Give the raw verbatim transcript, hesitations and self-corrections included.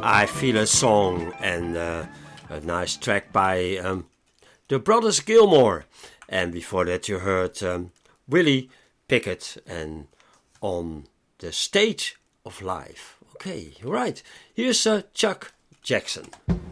I Feel a Song. And uh, a nice track by um, the Brothers Gilmore. And before that you heard um, Willie Pickett and On the Stage of Life. Okay, right. Here's uh, Chuck Jackson.